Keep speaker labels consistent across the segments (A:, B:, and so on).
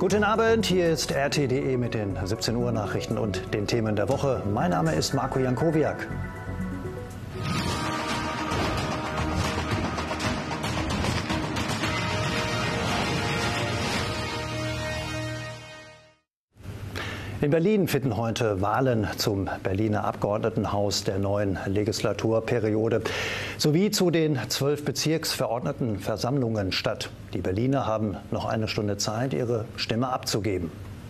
A: Guten Abend, hier ist RT.de mit den 17 Uhr Nachrichten und den Themen der Woche. Mein Name ist Marco Jankowiak. In Berlin finden heute Wahlen zum Berliner Abgeordnetenhaus der neuen Legislaturperiode sowie zu den 12 Bezirksverordnetenversammlungen statt. Die Berliner haben noch eine Stunde Zeit, ihre Stimme abzugeben.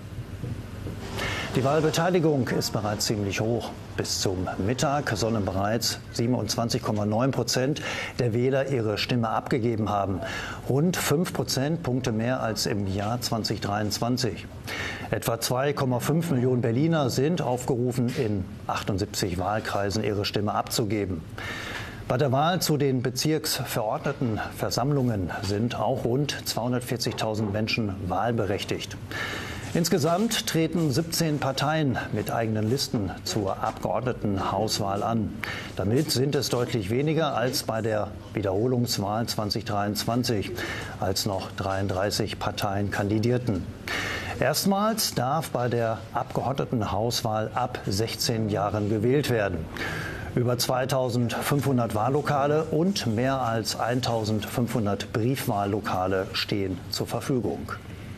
A: Die Wahlbeteiligung ist bereits ziemlich hoch. Bis zum Mittag sollen bereits 27,9% der Wähler ihre Stimme abgegeben haben. Rund 5 Prozentpunkte mehr als im Jahr 2023. Etwa 2,5 Millionen Berliner sind aufgerufen, in 78 Wahlkreisen ihre Stimme abzugeben. Bei der Wahl zu den Bezirksverordnetenversammlungen sind auch rund 240.000 Menschen wahlberechtigt. Insgesamt treten 17 Parteien mit eigenen Listen zur Abgeordnetenhauswahl an. Damit sind es deutlich weniger als bei der Wiederholungswahl 2023, als noch 33 Parteien kandidierten. Erstmals darf bei der Abgeordnetenhauswahl ab 16 Jahren gewählt werden. Über 2.500 Wahllokale und mehr als 1.500 Briefwahllokale stehen zur Verfügung.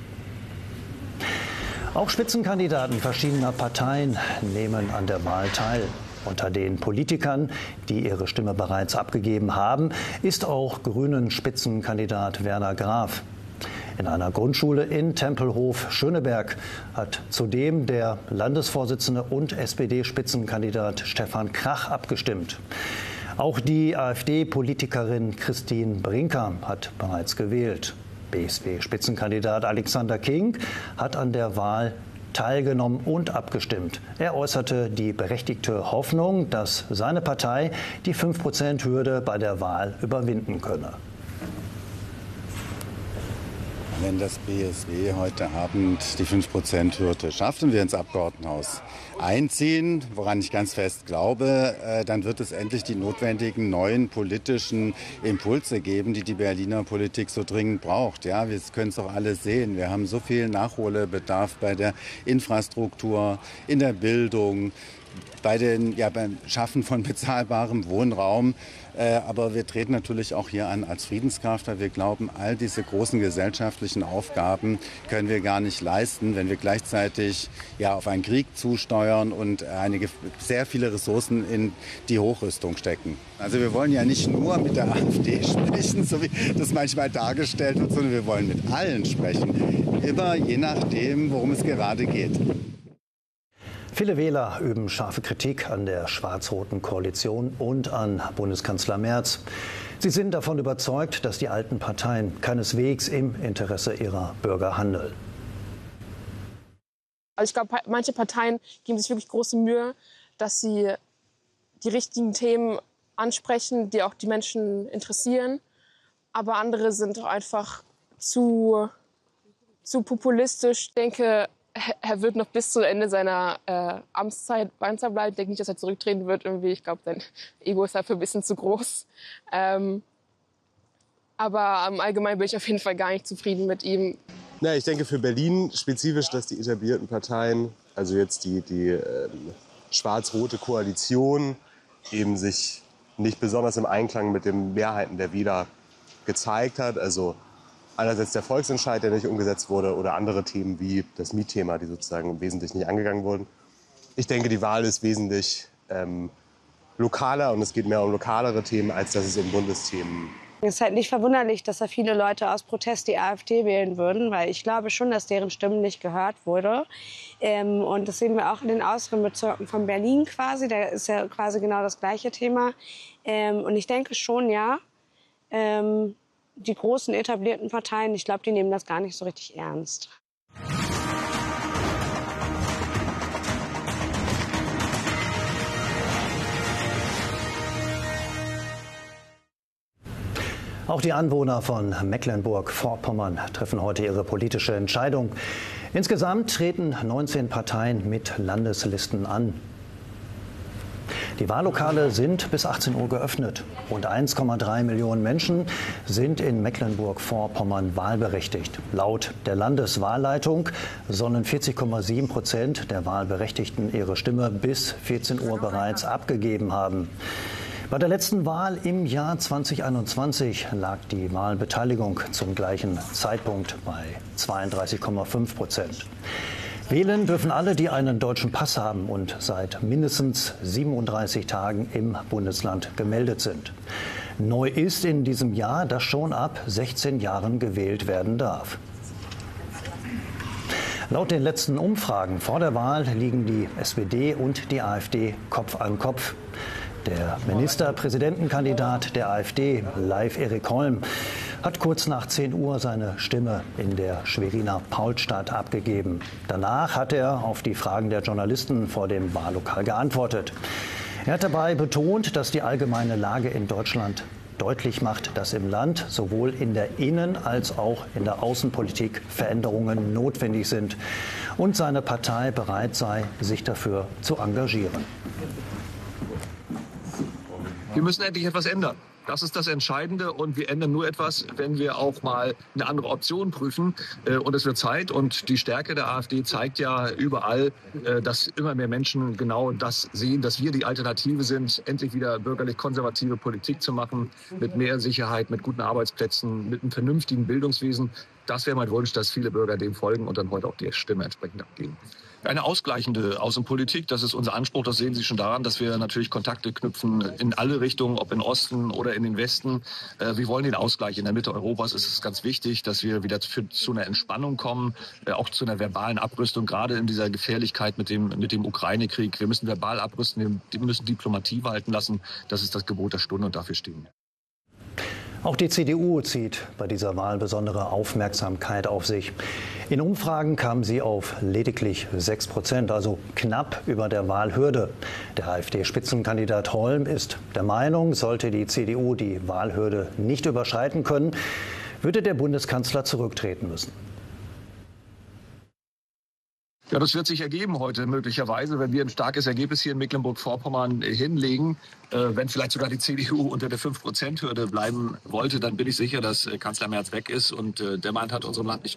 A: Auch Spitzenkandidaten verschiedener Parteien nehmen an der Wahl teil. Unter den Politikern, die ihre Stimme bereits abgegeben haben, ist auch Grünen-Spitzenkandidat Werner Graf. In einer Grundschule in Tempelhof-Schöneberg hat zudem der Landesvorsitzende und SPD-Spitzenkandidat Stefan Krach abgestimmt. Auch die AfD-Politikerin Christine Brinker hat bereits gewählt. BSW-Spitzenkandidat Alexander King hat an der Wahl teilgenommen und abgestimmt. Er äußerte die berechtigte Hoffnung, dass seine Partei die 5%-Hürde bei der Wahl überwinden könne.
B: Wenn das BSW heute Abend die 5%-Hürde schafft und wir ins Abgeordnetenhaus einziehen, woran ich ganz fest glaube, dann wird es endlich die notwendigen neuen politischen Impulse geben, die die Berliner Politik so dringend braucht. Ja, wir können es doch alle sehen. Wir haben so viel Nachholbedarf bei der Infrastruktur, in der Bildung, beim Schaffen von bezahlbarem Wohnraum. Aber wir treten natürlich auch hier an als Friedenskraft, weil wir glauben, all diese großen gesellschaftlichen Aufgaben können wir gar nicht leisten, wenn wir gleichzeitig auf einen Krieg zusteuern und sehr viele Ressourcen in die Hochrüstung stecken. Also wir wollen ja nicht nur mit der AfD sprechen, so wie das manchmal dargestellt wird, sondern wir wollen mit allen sprechen. Immer je nachdem, worum es gerade geht.
A: Viele Wähler üben scharfe Kritik an der schwarz-roten Koalition und an Bundeskanzler Merz. Sie sind davon überzeugt, dass die alten Parteien keineswegs im Interesse ihrer Bürger handeln.
C: Also ich glaube, manche Parteien geben sich wirklich große Mühe, dass sie die richtigen Themen ansprechen, die auch die Menschen interessieren. Aber andere sind doch einfach zu populistisch. Ich denke, er wird noch bis zu Ende seiner Amtszeit Kanzler bleiben. Ich denke nicht, dass er zurücktreten wird. Irgendwie. Ich glaube, sein Ego ist dafür ein bisschen zu groß. Aber im Allgemeinen bin ich auf jeden Fall gar nicht zufrieden mit ihm.
D: Na, ich denke für Berlin spezifisch, dass die etablierten Parteien, also jetzt die schwarz-rote Koalition, eben sich nicht besonders im Einklang mit den Mehrheiten der Wähler gezeigt hat. Also einerseits der Volksentscheid, der nicht umgesetzt wurde, oder andere Themen wie das Mietthema, die sozusagen wesentlich nicht angegangen wurden. Ich denke, die Wahl ist wesentlich lokaler und es geht mehr um lokalere Themen, als dass es um Bundesthemen.
E: Es ist halt nicht verwunderlich, dass da viele Leute aus Protest die AfD wählen würden, weil ich glaube schon, dass deren Stimmen nicht gehört wurde. Und das sehen wir auch in den äußeren Bezirken von Berlin quasi. Da ist ja quasi genau das gleiche Thema. Und ich denke schon, ja, die großen etablierten Parteien, ich glaube, die nehmen das gar nicht so richtig ernst.
A: Auch die Anwohner von Mecklenburg-Vorpommern treffen heute ihre politische Entscheidung. Insgesamt treten 19 Parteien mit Landeslisten an. Die Wahllokale sind bis 18 Uhr geöffnet. Rund 1,3 Millionen Menschen sind in Mecklenburg-Vorpommern wahlberechtigt. Laut der Landeswahlleitung sollen 40,7% der Wahlberechtigten ihre Stimme bis 14 Uhr bereits abgegeben haben. Bei der letzten Wahl im Jahr 2021 lag die Wahlbeteiligung zum gleichen Zeitpunkt bei 32,5%. Wählen dürfen alle, die einen deutschen Pass haben und seit mindestens 37 Tagen im Bundesland gemeldet sind. Neu ist in diesem Jahr, dass schon ab 16 Jahren gewählt werden darf. Laut den letzten Umfragen vor der Wahl liegen die SPD und die AfD Kopf an Kopf. Der Ministerpräsidentenkandidat der AfD, Leif Erik Holm, hat kurz nach 10 Uhr seine Stimme in der Schweriner Paulstadt abgegeben. Danach hat er auf die Fragen der Journalisten vor dem Wahllokal geantwortet. Er hat dabei betont, dass die allgemeine Lage in Deutschland deutlich macht, dass im Land sowohl in der Innen- als auch in der Außenpolitik Veränderungen notwendig sind und seine Partei bereit sei, sich dafür zu engagieren.
F: Wir müssen endlich etwas ändern. Das ist das Entscheidende und wir ändern nur etwas, wenn wir auch mal eine andere Option prüfen. Und es wird Zeit und die Stärke der AfD zeigt ja überall, dass immer mehr Menschen genau das sehen, dass wir die Alternative sind, endlich wieder bürgerlich-konservative Politik zu machen, mit mehr Sicherheit, mit guten Arbeitsplätzen, mit einem vernünftigen Bildungswesen. Das wäre mein Wunsch, dass viele Bürger dem folgen und dann heute auch die Stimme entsprechend abgeben. Eine ausgleichende Außenpolitik, das ist unser Anspruch. Das sehen Sie schon daran, dass wir natürlich Kontakte knüpfen in alle Richtungen, ob in Osten oder in den Westen. Wir wollen den Ausgleich in der Mitte Europas. Es ist ganz wichtig, dass wir wieder zu einer Entspannung kommen, auch zu einer verbalen Abrüstung, gerade in dieser Gefährlichkeit mit dem Ukraine-Krieg. Wir müssen verbal abrüsten, wir müssen Diplomatie walten lassen. Das ist das Gebot der Stunde und dafür stehen wir.
A: Auch die CDU zieht bei dieser Wahl besondere Aufmerksamkeit auf sich. In Umfragen kam sie auf lediglich 6%, also knapp über der Wahlhürde. Der AfD-Spitzenkandidat Holm ist der Meinung, sollte die CDU die Wahlhürde nicht überschreiten können, würde der Bundeskanzler zurücktreten müssen.
F: Ja, das wird sich ergeben heute möglicherweise, wenn wir ein starkes Ergebnis hier in Mecklenburg-Vorpommern hinlegen. Wenn vielleicht sogar die CDU unter der 5%-Hürde bleiben wollte, dann bin ich sicher, dass Kanzler Merz weg ist. Und der Mann hat unserem Land nicht